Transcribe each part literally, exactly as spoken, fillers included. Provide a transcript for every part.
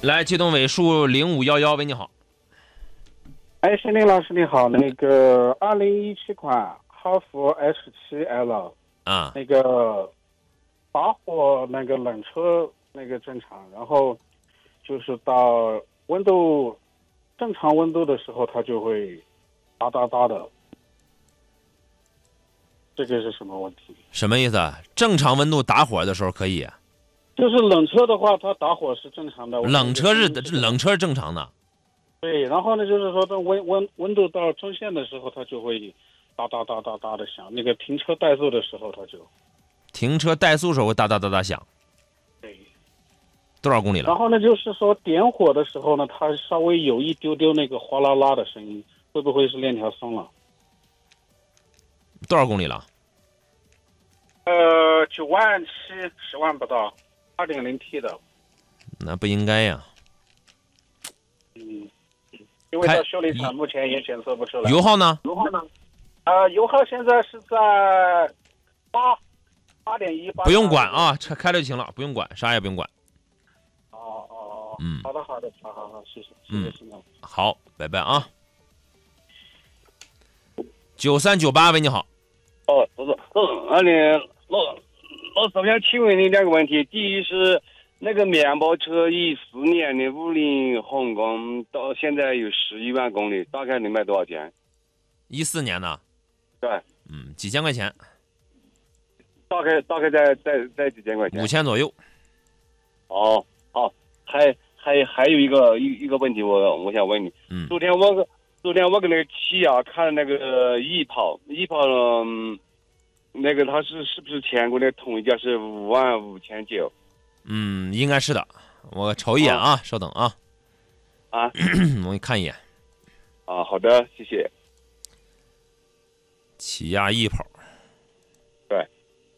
来，接通尾数零五幺幺，喂，你好。 哎，森林老师你好，那个二零一七款哈弗 H 七 L 啊， 那个打火那个冷车那个正常，然后就是到温度正常温度的时候，它就会哒哒哒的，这个是什么问题？ 什么意思啊？正常温度打火的时候可以， 就是冷车的话，它打火是正常的。 冷车是冷车是正常的。 对，然后呢，就是说，等温温温度到中线的时候，它就会哒哒哒哒哒的响。那个停车怠速的时候，它就停车怠速时候会哒哒哒哒响。 对， 多少公里了？ 然后呢，就是说点火的时候呢，它稍微有一丢丢那个哗啦啦的声音，会不会是链条松了？ 多少公里了？ 呃，九万七，十万不到，二点零 T 的。 那不应该呀。 嗯。因为到修理厂目前也检测不出来。 油耗呢？ 油耗呢？呃，油耗现在是在八八点一八。 不用管啊，车开了就行了，不用管，啥也不用管。 哦哦哦。 嗯。 好的好的，好好好，谢谢谢谢谢谢。 好，拜拜啊。九三九八，喂，你好。 哦，不是，哦，那你老老师，我想请问你两个问题。第一是。那个面包车一四年的五菱宏光到现在有十一万公里，大概能卖多少钱？ 一四年的。 对。 嗯，几千块钱。 大概大概在在在几千块钱？ 五千左右。 哦，好，还还还有一个一一个问题我，我我想问你。 嗯。 昨天我昨天我跟那个起亚看那个翼跑，翼跑嗯，那个他是是不是全国的统一价是五万五千九？ 嗯，应该是的，我瞅一眼啊，啊稍等啊， 啊， 我给你看一眼。 啊，好的，谢谢。 起亚翼跑， 对，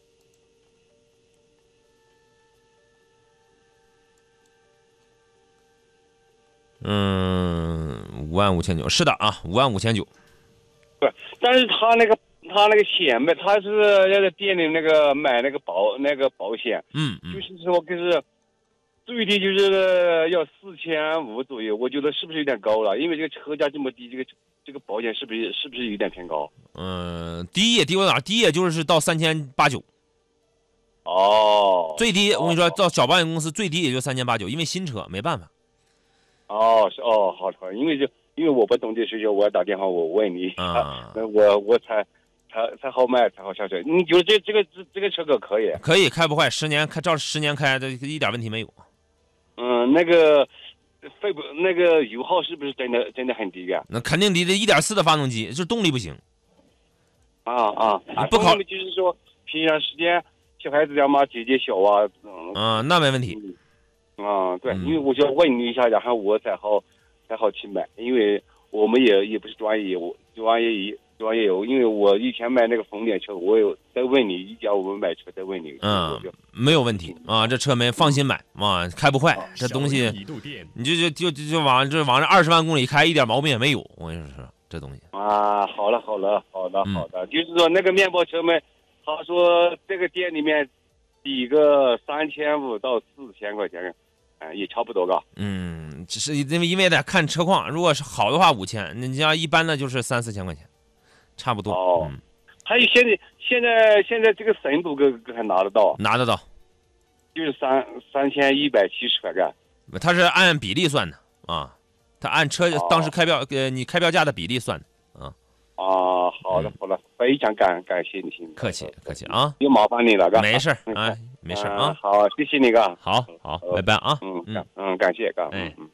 嗯，五万五千九，是的啊，五万五千九。 对，但是他那个。他那个险呗，他是要在店里那个买那个保那个保险， 嗯嗯， 就是说就是最低就是要四千五左右，我觉得是不是有点高了？因为这个车价这么低，这个这个保险是不是是不是有点偏高？ 嗯、呃，低也低到哪？低也就是到三千八九。 哦， 最低我跟你说，到小保险公司最低也就三千八九，因为新车没办法。 哦，是哦，好好，因为就因为我不懂这事情，我要打电话我问你， 啊， 那我我才。才才好卖，才好下车。你觉得这这个这这个车可可以？ 可以开不坏，十年开照十年开，这一点问题没有。 嗯，那个费不那个油耗是不是真的真的很低啊？ 那肯定低的，一点四的发动机，就是动力不行。 啊啊， 你不考虑就是说平常时间小孩子家嘛，姐姐小啊， 嗯，啊，那没问题。 嗯、啊，对， 嗯、 因为我想问你一下，然后我才好才好去买，因为我们也也不是专业，我专业也。专业有，因为我以前买那个丰田车，我有在问你，一家我们买车在问你， 嗯，没有问题啊，这车没放心买啊，开不坏，这东西你就就就就就往这往这二十万公里开，一点毛病也没有，我跟你说这东西啊，好了好了好的好的，嗯、就是说那个面包车们，他说这个店里面抵个三千五到四千块钱，嗯，也差不多吧。 嗯，只是因为因为得看车况，如果是好的话五千，你像一般的就是三四千块钱。差不多哦， 嗯、 还有现在现在现在这个深度可可还拿得到？ 拿得到， 就是三三千一百七十块钱。 它是按比例算的啊，它按车、哦、当时开标呃你开标价的比例算的啊。 啊，好的好的，非常感感谢你， 客气客气啊， 又麻烦你了，哥。 没事啊，没事啊， 好，谢谢你哥。 好好，拜拜啊， 嗯嗯嗯，感谢哥。 哎。 嗯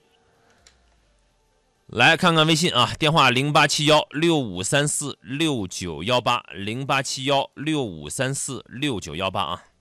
来看看微信啊，电话零八七幺六五三四六九幺八零八七幺六五三四六九幺八啊。